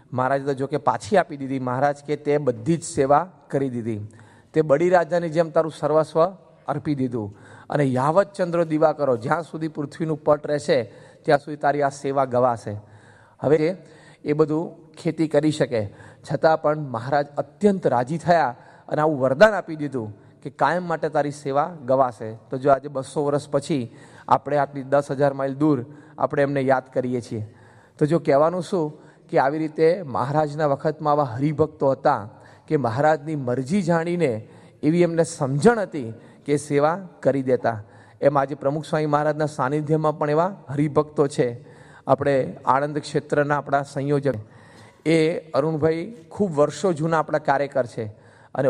મહારાજે તો જોકે પાછી આપી દીધી. મહારાજ કે તે બધી જ સેવા કરી દીધી, તે બડી રાજાની જેમ તારું સર્વસ્વ અર્પી દીધું, અને યાવત ચંદ્રો દીવા કરો, જ્યાં સુધી પૃથ્વીનું પટ રહેશે ત્યાં સુધી તારી આ સેવા ગવાશે. હવે એ બધું ખેતી કરી શકે, છતાં પણ મહારાજ અત્યંત રાજી થયા અને આવું વરદાન આપી દીધું કે કાયમ માટે તારી સેવા ગવાશે. તો જો આજે 200 વર્ષ પછી આપણે આટલી 10,000 માઇલ દૂર આપણે એમને યાદ કરીએ છીએ. તો જો કહેવાનું શું કે આવી રીતે મહારાજના વખતમાં આવા હરિભક્તો હતા કે મહારાજની મરજી જાણીને એવી એમને સમજણ હતી કે સેવા કરી દેતા. એમ આજે પ્રમુખ સ્વામી મહારાજના સાનિધ્યમાં પણ એવા હરિભક્તો છે. આપણે આણંદ ક્ષેત્રના આપણા સંયોજક એ અરુણભાઈ ખૂબ વર્ષો જૂના આપણા કાર્યકર છે, અને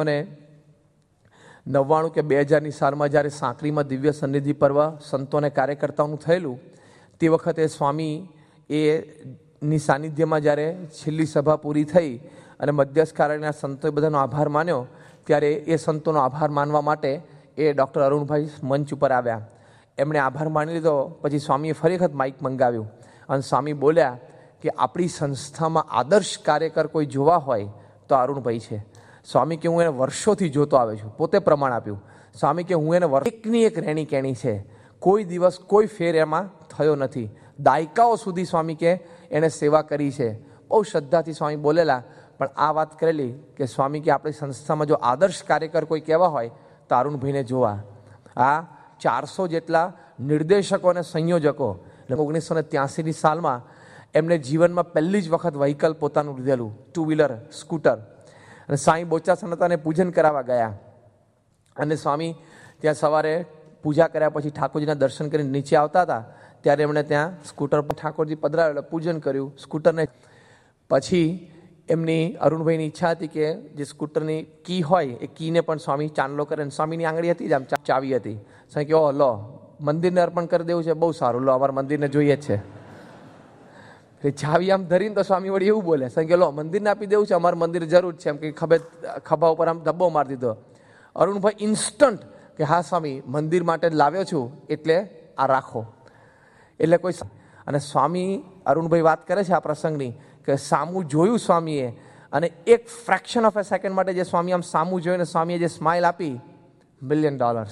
1999 કે 2000ની સાલમાં જ્યારે સાંકરીમાં દિવ્ય સન્નિધિ પર્વ સંતોને કાર્યકર્તાઓનું થયેલું તે વખતે સ્વામી એની સાનિધ્યમાં જ્યારે છેલ્લી સભા પૂરી થઈ અને મધ્યસ્થ કાર્યના સંતોએ બધાનો આભાર માન્યો, ત્યારે એ સંતોનો આભાર માનવા માટે એ ડૉક્ટર અરુણભાઈ મંચ ઉપર આવ્યા. એમણે આભાર માની લીધો. પછી સ્વામીએ ફરી વખત માઇક મંગાવ્યું અને સ્વામી બોલ્યા કે આપણી સંસ્થામાં આદર્શ કાર્યકર કોઈ જોવા હોય તો અરુણભાઈ છે. સ્વામી કે હું એને વર્ષોથી જોતો આવ્યો છું, પોતે પ્રમાણ આપ્યું. સ્વામી કે હું એને એકની એક રહેણી કહેણી છે, કોઈ દિવસ કોઈ ફેર એમાં થયો નથી. દાયકાઓ સુધી સ્વામી કે એણે સેવા કરી છે. બહુ શ્રદ્ધાથી સ્વામી બોલેલા, પણ આ વાત કરેલી કે સ્વામી કે આપણી સંસ્થામાં જો આદર્શ કાર્યકર કોઈ કહેવા હોય તો અરુણભાઈને જોવા. આ 400 જેટલા નિર્દેશકો અને સંયોજકો 1983ની સાલમાં એમને જીવનમાં પહેલી જ વખત વ્હીકલ પોતાનું લીધેલું, 2 વ્હીલર સ્કૂટર, અને સ્વામી બોચાસણ હતા અને પૂજન કરાવવા ગયા. અને સ્વામી ત્યાં સવારે પૂજા કર્યા પછી ઠાકોરજીના દર્શન કરીને નીચે આવતા હતા ત્યારે એમણે ત્યાં સ્કૂટર પર ઠાકોરજી પધરાવેલા, પૂજન કર્યું સ્કૂટરને. પછી એમની અરુણભાઈની ઈચ્છા હતી કે જે સ્કૂટરની કી હોય એ કીને પણ સ્વામી ચાંદલો કરે. સ્વામીની આંગળી હતી જ આમ ચાવી હતી. સ્વામી કહો લો મંદિરને અર્પણ કરી દેવું છે, બહુ સારું, લો અમારા મંદિરને જોઈએ જ છે. ચાવી આમ ધરીને તો સ્વામી વળી એવું બોલે, સ્વામી કે લો મંદિરને આપી દેવું છે, અમારા મંદિર જરૂર છે. એમ કે ખભા ઉપર આમ ધબ્બો મારી દીધો. અરુણભાઈ ઇન્સ્ટન્ટ કે હા સ્વામી મંદિર માટે લાવ્યો છું એટલે આ રાખો. એટલે કોઈ, અને સ્વામી અરુણભાઈ વાત કરે છે આ પ્રસંગની કે સામું જોયું સ્વામીએ, અને એક ફ્રેક્શન ઓફ એ સેકન્ડ માટે જે સ્વામી આમ સામું જોઈને સ્વામીએ જે સ્માઇલ આપી, $1 મિલિયન.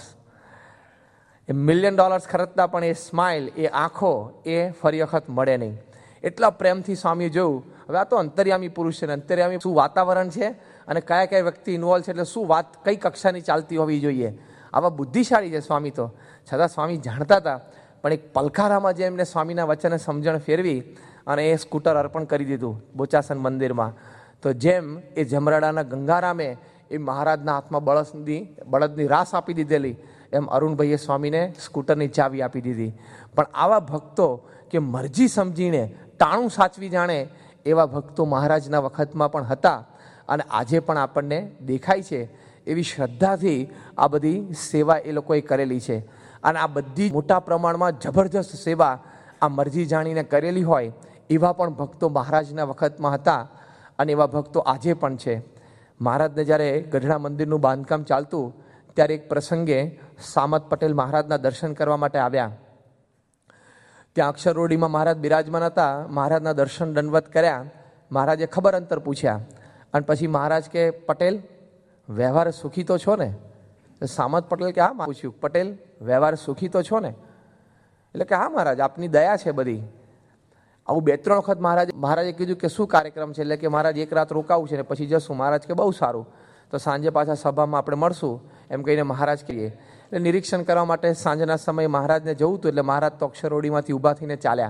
એ $1 મિલિયન ખર્ચતા પણ એ સ્માઇલ, એ આંખો એ ફરી વખત મળે નહીં. એટલા પ્રેમથી સ્વામીએ જોયું. હવે આ તો અંતર્યામી પુરુષ છે, અંતર્યામી શું વાતાવરણ છે અને કયા કયા વ્યક્તિ ઇન્વોલ્વ છે, એટલે શું વાત કઈ કક્ષાની ચાલતી હોવી જોઈએ. આવા બુદ્ધિશાળી છે સ્વામી. તો છતાં સ્વામી જાણતા હતા, પણ એક પલખારામાં જે એમને સ્વામીના વચને સમજણ ફેરવી અને એ સ્કૂટર અર્પણ કરી દીધું બોચાસણ મંદિરમાં. તો જેમ એ જમરાડાના ગંગારામે એ મહારાજના હાથમાં બળદની રાસ આપી દીધેલી, એમ અરુણભાઈએ સ્વામીને સ્કૂટરની ચાવી આપી દીધી. પણ આવા ભક્તો કે મરજી સમજીને ટાણું સાચવી જાણે એવા ભક્તો મહારાજના વખતમાં પણ હતા, અને આજે પણ આપણને દેખાય છે. એવી શ્રદ્ધાથી આ બધી સેવા એ લોકોએ કરેલી છે. અને આ બધી મોટા પ્રમાણમાં જબરજસ્ત સેવા આ મરજી જાણીને કરેલી હોય એવા પણ ભક્તો મહારાજના વખતમાં હતા, અને એવા ભક્તો આજે પણ છે. મહારાજને જ્યારે ગઢડા મંદિરનું બાંધકામ ચાલતું ત્યારે એક પ્રસંગે સામત પટેલ મહારાજના દર્શન કરવા માટે આવ્યા. ત્યાં અક્ષરરોડીમાં મહારાજ બિરાજમાન હતા. મહારાજના દર્શન દંડવત કર્યા. મહારાજે ખબર અંતર પૂછ્યા, અને પછી મહારાજ કે પટેલ વ્યવહાર સુખી તો છો ને? સામત પટેલ કે હા. પૂછ્યું પટેલ વ્યવહાર સુખી તો છો ને? એટલે કે હા મહારાજ, આપની દયા છે બધી. આવું 2-3 વખત મહારાજે કીધું કે શું કાર્યક્રમ છે? એટલે કે મહારાજ એક રાત રોકાવું છે ને પછી જશું. મહારાજ કે બહુ સારું, તો સાંજે પાછા સભામાં આપણે મળશું એમ કહીને મહારાજ કહીએ. એટલે નિરીક્ષણ કરવા માટે સાંજના સમયે મહારાજને જવું હતું. એટલે મહારાજ તો અક્ષરરોડીમાંથી ઊભા થઈને ચાલ્યા.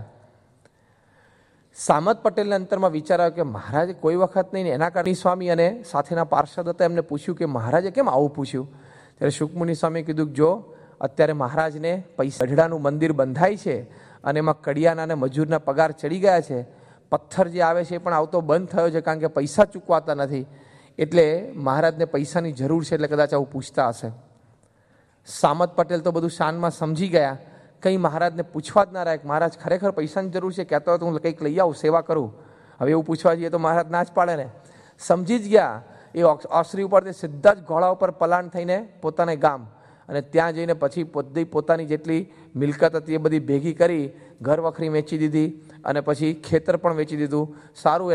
સામત પટેલને અંતરમાં વિચાર આવ્યો કે મહારાજે કોઈ વખત નહીં, એના કારણે સ્વામી અને સાથેના પાર્ષદ હતા એમને પૂછ્યું કે મહારાજે કેમ આવું પૂછ્યું? ત્યારે શુકમુનિ સ્વામીએ કીધું કે જો અત્યારે મહારાજને પૈસા ગઢડાનું મંદિર બંધાય છે અને એમાં કડિયાના અને મજૂરના પગાર ચડી ગયા છે, પથ્થર જે આવે છે એ પણ આવતો બંધ થયો છે કારણ કે પૈસા ચૂકવાતા નથી, એટલે મહારાજને પૈસાની જરૂર છે, એટલે કદાચ આવું પૂછતા હશે. સામત પટેલ તો બધું શાનમાં સમજી ગયા, કંઈ મહારાજને પૂછવા જ ના રહ્યા. મહારાજ ખરેખર પૈસાની જરૂર છે, કહેતો હોય તો હું કંઈક લઈ આવું, સેવા કરું. હવે એવું પૂછવા જઈએ તો મહારાજ ના જ પાડે ને. સમજી જ ગયા. એ ઓસરી ઉપર સીધા જ ઘોડા ઉપર પલાણ થઈને પોતાને ગામ, અને ત્યાં જઈને પછી પોતાની જેટલી મિલકત હતી એ બધી ભેગી કરી ઘર વખરી વેચી દીધી, અને પછી ખેતર પણ વેચી દીધું. સારું